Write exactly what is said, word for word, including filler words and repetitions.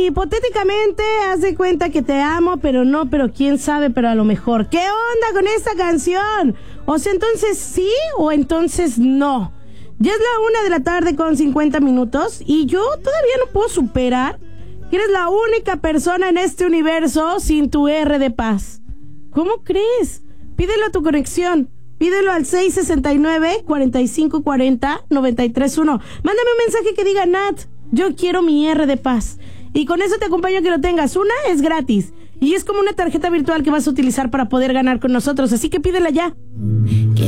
hipotéticamente, haz de cuenta que te amo, pero no, pero quién sabe, pero a lo mejor. ¿Qué onda con esta canción? O sea, entonces sí o entonces no. Ya es la una de la tarde con cincuenta minutos y yo todavía no puedo superar que eres la única persona en este universo sin tu R de paz. ¿Cómo crees? Pídelo a tu conexión. Pídelo al seis sesenta y nueve, cuarenta y cinco cuarenta, noventa y tres uno. Mándame un mensaje que diga, Nat, yo quiero mi R de paz. Y con eso te acompaño a que lo tengas. Una es gratis. Y es como una tarjeta virtual que vas a utilizar para poder ganar con nosotros. Así que pídela ya.